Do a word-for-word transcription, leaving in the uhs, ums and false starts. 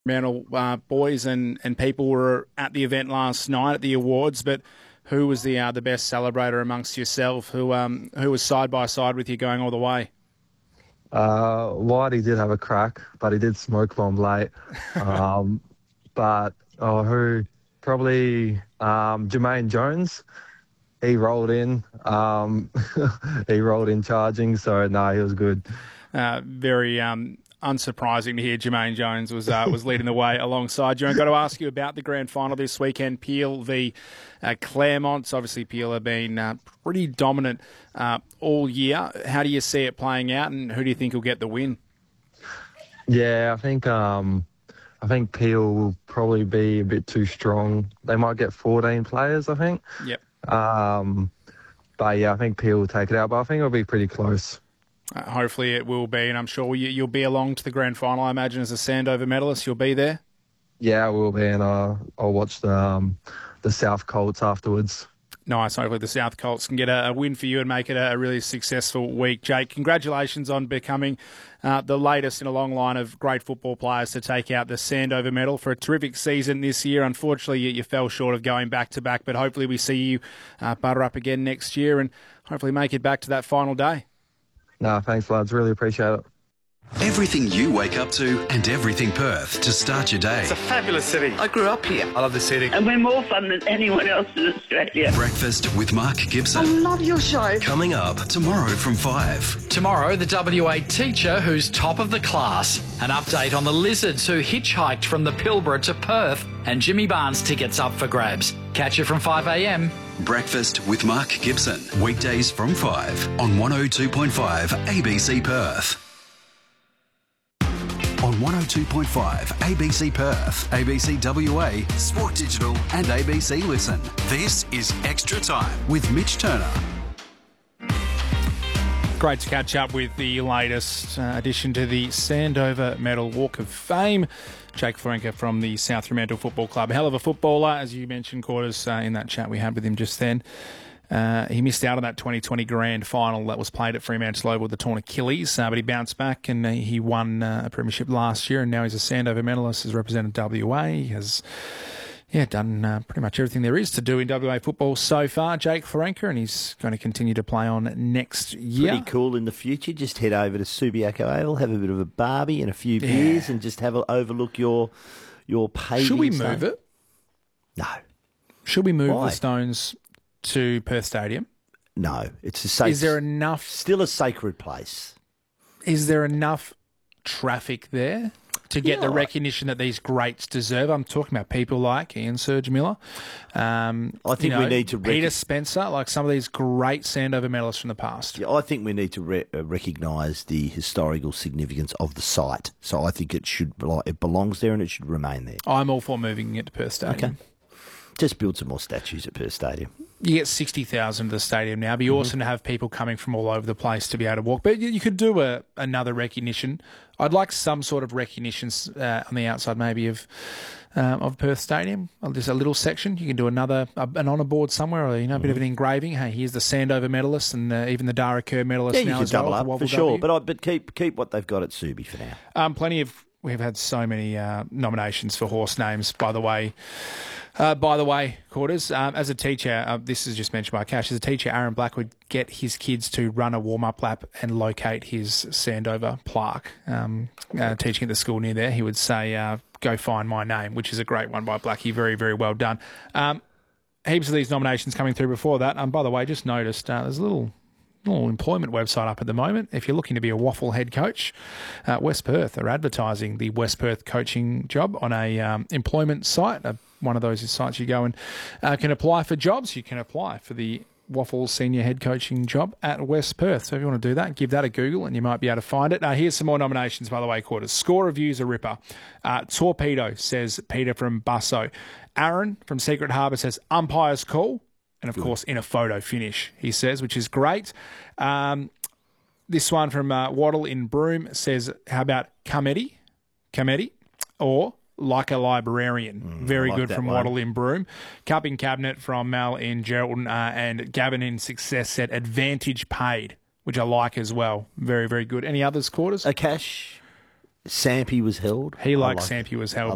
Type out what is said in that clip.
Mental uh, boys and, and people were at the event last night at the awards, but who was the uh, the best celebrator amongst yourself? Who um who was side by side with you going all the way? Uh, Whitey did have a crack, but he did smoke bomb late. Um, but oh, who probably um, Jermaine Jones. He rolled in. Um, he rolled in charging, so no, he was good. Uh, very um. Unsurprising to hear Jermaine Jones was uh, was leading the way alongside you. I've got to ask you about the grand final this weekend, Peel v uh, Claremont. Obviously, Peel have been uh, pretty dominant uh, all year. How do you see it playing out, and who do you think will get the win? Yeah, I think um, I think Peel will probably be a bit too strong. They might get fourteen players, I think. Yep. Um, but yeah, I think Peel will take it out, but I think it'll be pretty close. Uh, hopefully it will be, and I'm sure you, you'll be along to the grand final, I imagine, as a Sandover medalist. You'll be there? Yeah, I will be, and uh, I'll watch the um, the South Colts afterwards. Nice. Hopefully the South Colts can get a, a win for you and make it a, a really successful week. Jake, congratulations on becoming uh, the latest in a long line of great football players to take out the Sandover medal for a terrific season this year. Unfortunately, you, you fell short of going back-to-back, but hopefully we see you uh, butter up again next year and hopefully make it back to that final day. No, thanks, lads. Really appreciate it. Everything you wake up to and everything Perth to start your day. It's a fabulous city. I grew up here. I love the city. And we're more fun than anyone else in Australia. Breakfast with Mark Gibson. I love your show. Coming up tomorrow from five. Tomorrow, the W A teacher who's top of the class. An update on the lizards who hitchhiked from the Pilbara to Perth. And Jimmy Barnes tickets up for grabs. Catch you from five a m. Breakfast with Mark Gibson. Weekdays from five on one oh two point five A B C Perth. On one oh two point five A B C Perth, A B C W A, Sport Digital and A B C Listen. This is Extra Time with Mitch Turner. Great to catch up with the latest uh, addition to the Sandover Medal Walk of Fame. Jake Florenca from the South Fremantle Football Club. A hell of a footballer, as you mentioned, Quarters, uh, in that chat we had with him just then. Uh, he missed out on that twenty twenty grand final that was played at Fremantle Oval with the torn Achilles, uh, but he bounced back and uh, he won uh, a premiership last year, and now he's a Sandover medalist, has represented W A. He has yeah, done uh, pretty much everything there is to do in W A football so far, Jake Florenca, and he's going to continue to play on next year. Pretty cool in the future. Just head over to Subiaco Oval, have a bit of a barbie and a few beers, yeah. and just have a overlook your your paving. Should we move stuff. it? No. Should we move Why? the Stones to Perth Stadium? No, it's a safe. Is there enough? Still a sacred place. Is there enough traffic there to get Yeah, the recognition that these greats deserve? I'm talking about people like Ian Serge Miller. Um, I think you know, we need to rec- Peter Spencer, like some of these great Sandover medalists from the past. Yeah, I think we need to re- uh, recognise the historical significance of the site. So I think it should it belongs there and it should remain there. I'm all for moving it to Perth Stadium. Okay. Just build some more statues at Perth Stadium. You get sixty thousand to the stadium now. It'd be Mm-hmm. awesome to have people coming from all over the place to be able to walk. But you, you could do a, another recognition. I'd like some sort of recognitions uh, on the outside maybe of um, of Perth Stadium. There's a little section. You can do another uh, an honour board somewhere, or you know, a bit Mm-hmm. of an engraving. Hey, here's the Sandover medalist and uh, even the Dara Kerr medalist Yeah, you now can as double well. up for for Wobble sure. W. But I, but keep keep what they've got at Subi for now. Um, plenty of. We've had so many uh, nominations for horse names, by the way. Uh, by the way, Quarters, um, as a teacher, uh, this is just mentioned by Cash, as a teacher, Aaron Black would get his kids to run a warm-up lap and locate his Sandover plaque. Um, uh, teaching at the school near there, he would say, uh, go find my name, which is a great one by Blackie. Very, very well done. Um, heaps of these nominations coming through before that. Um, by the way, just noticed uh, there's a little... little employment website up at the moment. If you're looking to be a waffle head coach, uh, West Perth are advertising the West Perth coaching job on a um, employment site. Uh, one of those is sites you go and uh, can apply for jobs. You can apply for the waffle senior head coaching job at West Perth. So if you want to do that, give that a Google and you might be able to find it. Uh, here's some more nominations, by the way, Quarters. Score Reviews a ripper. Uh, Torpedo, says Peter from Busso. Aaron from Secret Harbour says umpire's call. And, of course, in a photo finish, he says, which is great. Um, this one from uh, Waddle in Broome says, how about Comedy? Comedy? Or Like a Librarian. Mm, Very like good that from one. Waddle in Broome. Cupping Cabinet from Mal in Geraldton. Uh, and Gavin in Success said, Advantage Paid, which I like as well. Very, very good. Any others, Quarters? Akash, Sampy was held. He I likes like- Sampy was held.